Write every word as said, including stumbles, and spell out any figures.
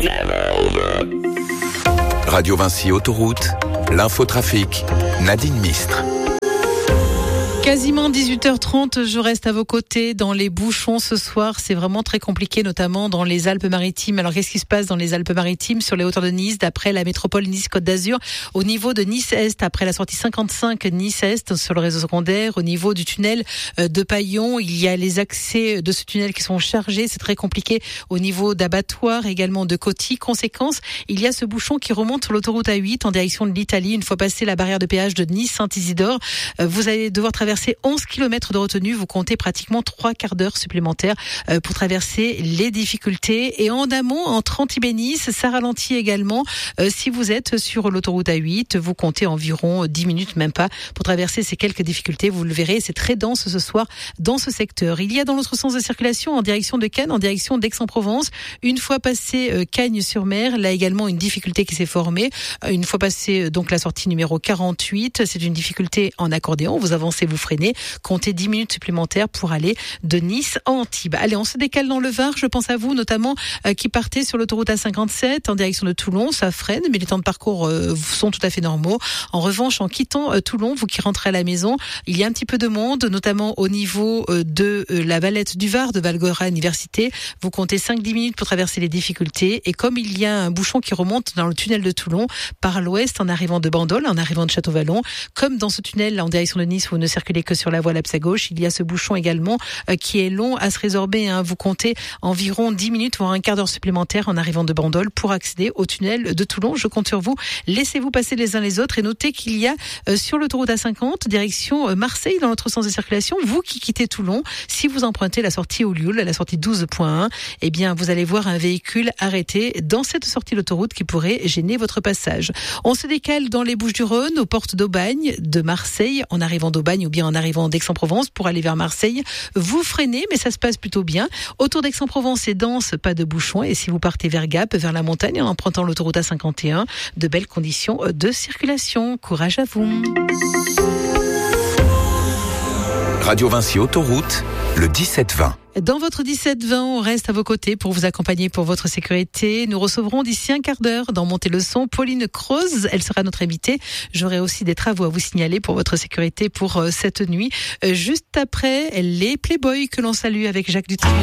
Radio Vinci Autoroute, l'infotrafic, Nadine Mistre. Quasiment dix-huit heures trente, je reste à vos côtés dans les bouchons ce soir. C'est vraiment très compliqué, notamment dans les Alpes-Maritimes. Alors, qu'est-ce qui se passe dans les Alpes-Maritimes sur les hauteurs de Nice, d'après la métropole Nice-Côte d'Azur, au niveau de Nice-Est, après la sortie cinquante-cinq Nice-Est sur le réseau secondaire, au niveau du tunnel de Paillon, il y a les accès de ce tunnel qui sont chargés. C'est très compliqué au niveau d'Abattoir, également de Coty. Conséquence, il y a ce bouchon qui remonte sur l'autoroute A huit en direction de l'Italie. Une fois passé la barrière de péage de Nice-Saint-Isidore, vous allez devoir traverser onze kilomètres de retenue, vous comptez pratiquement trois quarts d'heure supplémentaires pour traverser les difficultés. Et en amont, entre Antibes-Nice, ça ralentit également. Si vous êtes sur l'autoroute A huit, vous comptez environ dix minutes, même pas, pour traverser ces quelques difficultés. Vous le verrez, c'est très dense ce soir dans ce secteur. Il y a dans l'autre sens de circulation, en direction de Cannes, en direction d'Aix-en-Provence, une fois passé Cagnes-sur-Mer, là également une difficulté qui s'est formée. Une fois passé donc la sortie numéro quarante-huit, c'est une difficulté en accordéon. Vous avancez, vous freinez, comptez dix minutes supplémentaires pour aller de Nice à Antibes. Allez, on se décale dans le Var. Je pense à vous, notamment, euh, qui partez sur l'autoroute A cinquante-sept en direction de Toulon. Ça freine, mais les temps de parcours euh, sont tout à fait normaux. En revanche, en quittant euh, Toulon, vous qui rentrez à la maison, il y a un petit peu de monde, notamment au niveau euh, de euh, la Valette du Var, de Valgora Université. Vous comptez cinq à dix minutes pour traverser les difficultés. Et comme il y a un bouchon qui remonte dans le tunnel de Toulon, par l'ouest, en arrivant de Bandol, en arrivant de Château-Vallon, comme dans ce tunnel en direction de Nice, vous ne circulez que sur la voie Laps à gauche, il y a ce bouchon également euh, qui est long à se résorber. Hein. Vous comptez environ dix minutes, voire un quart d'heure supplémentaire en arrivant de Bandol pour accéder au tunnel de Toulon. Je compte sur vous. Laissez-vous passer les uns les autres et notez qu'il y a euh, sur l'autoroute A cinquante, direction euh, Marseille, dans l'autre sens de circulation, vous qui quittez Toulon, si vous empruntez la sortie au Lioul, la sortie douze point un, eh bien, vous allez voir un véhicule arrêté dans cette sortie d'autoroute qui pourrait gêner votre passage. On se décale dans les Bouches-du-Rhône, aux portes d'Aubagne, de Marseille, en arrivant d'Aubagne ou bien en arrivant d'Aix-en-Provence pour aller vers Marseille. Vous freinez, mais ça se passe plutôt bien. Autour d'Aix-en-Provence, c'est dense, pas de bouchons. Et si vous partez vers Gap, vers la montagne, en empruntant l'autoroute A cinquante et un, de belles conditions de circulation. Courage à vous. Radio Vinci Autoroute, le dix-sept vingt. Dans votre dix-sept vingt, on reste à vos côtés pour vous accompagner pour votre sécurité. Nous recevrons d'ici un quart d'heure dans Montez le son Pauline Croze. Elle sera notre invitée. J'aurai aussi des travaux à vous signaler pour votre sécurité pour cette nuit. Juste après, les Playboys que l'on salue avec Jacques Dutronc.